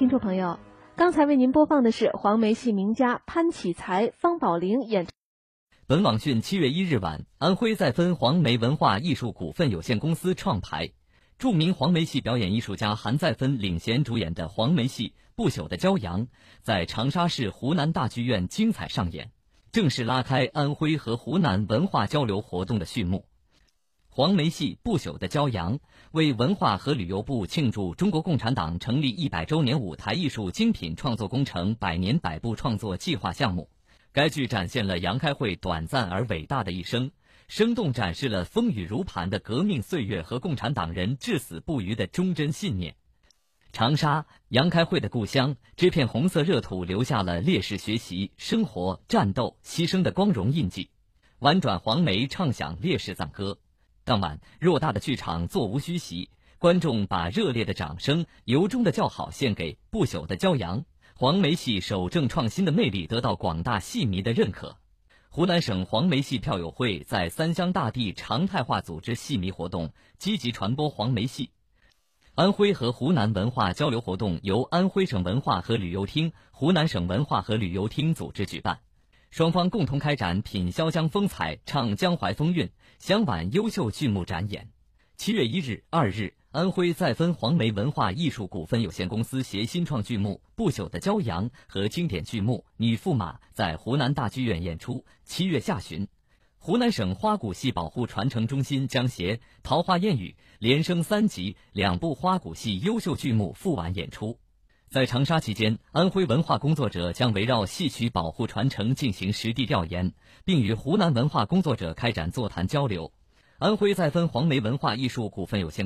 听众朋友，刚才为您播放的是黄梅戏名家潘启才、方宝玲演唱。 本网讯7月1日晚，安徽再分黄梅文化艺术股份有限公司创排，著名黄梅戏表演艺术家韩再芬领衔主演的黄梅戏《不朽的骄阳》在长沙市湖南大剧院精彩上演，正式拉开安徽和湖南文化交流活动的序幕。黄梅戏《不朽的骄阳》为文化和旅游部庆祝中国共产党成立100周年舞台艺术精品创作工程百年百部创作计划项目。该剧展现了杨开慧短暂而伟大的一生，生动展示了风雨如磐的革命岁月和共产党人至死不渝的忠贞信念。长沙，杨开慧的故乡，这片红色热土留下了烈士学习、生活、战斗、牺牲的光荣印记。婉转黄梅唱响烈士赞歌。当晚，偌大的剧场座无虚席，观众把热烈的掌声、由衷的叫好献给不朽的骄阳。黄梅戏守正创新的魅力得到广大戏迷的认可。湖南省黄梅戏票友会在三湘大地常态化组织戏迷活动，积极传播黄梅戏。安徽和湖南文化交流活动由安徽省文化和旅游厅、湖南省文化和旅游厅组织举办，双方共同开展品潇湘风采、唱江淮风韵、湘皖优秀剧目展演。7月1日、2日，安徽再分黄梅文化艺术股份有限公司携新创剧目《不朽的骄阳》和经典剧目《女驸马》在湖南大剧院演出。7月下旬，湖南省花鼓戏保护传承中心将携《桃花艳语》连升3集2部花鼓戏优秀剧目复完演出。在长沙期间，安徽文化工作者将围绕戏曲保护传承进行实地调研，并与湖南文化工作者开展座谈交流。安徽再分黄梅文化艺术股份有限